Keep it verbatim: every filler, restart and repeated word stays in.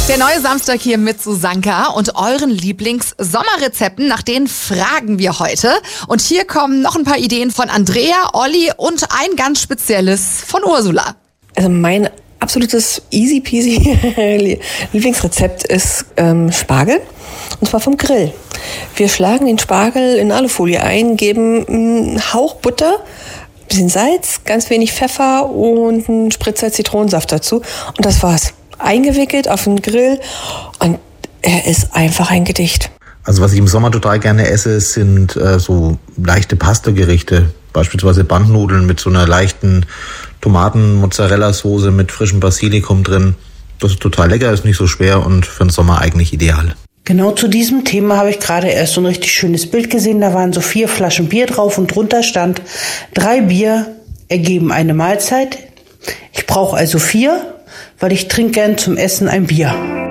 Der neue Samstag hier mit Susanka und euren Lieblings-Sommerrezepten, nach denen fragen wir heute. Und hier kommen noch ein paar Ideen von Andrea, Olli und ein ganz spezielles von Ursula. Also mein absolutes easy peasy Lieblingsrezept ist ähm, Spargel, und zwar vom Grill. Wir schlagen den Spargel in Alufolie ein, geben einen Hauch Butter, ein bisschen Salz, ganz wenig Pfeffer und einen Spritzer Zitronensaft dazu. Und das war's. Eingewickelt auf den Grill und er ist einfach ein Gedicht. Also was ich im Sommer total gerne esse, sind äh, so leichte Pasta-Gerichte. Beispielsweise Bandnudeln mit so einer leichten Tomaten-Mozzarella-Soße mit frischem Basilikum drin. Das ist total lecker, ist nicht so schwer und für den Sommer eigentlich ideal. Genau zu diesem Thema habe ich gerade erst so ein richtig schönes Bild gesehen. Da waren so vier Flaschen Bier drauf und drunter stand, drei Bier ergeben eine Mahlzeit. Ich brauche also vier, weil ich trinke gern zum Essen ein Bier.